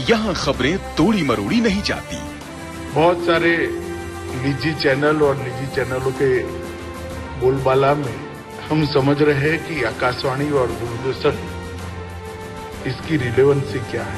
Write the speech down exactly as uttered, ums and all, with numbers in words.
यहाँ खबरें तोड़ी मरोड़ी नहीं जाती। बहुत सारे निजी चैनल और निजी चैनलों के बोलबाला में हम समझ रहे हैं कि आकाशवाणी और दूरदर्शन इसकी रिलेवेंसी क्या है।